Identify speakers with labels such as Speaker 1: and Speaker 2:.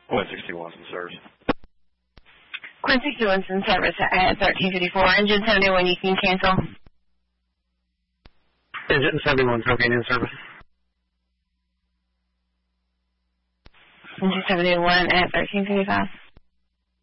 Speaker 1: Quinn 61's in service.
Speaker 2: Quinn 61's in service at 1354. Engine 71, you can cancel.
Speaker 3: Engine 71, okay, in service.
Speaker 2: Engine 71 at 1355.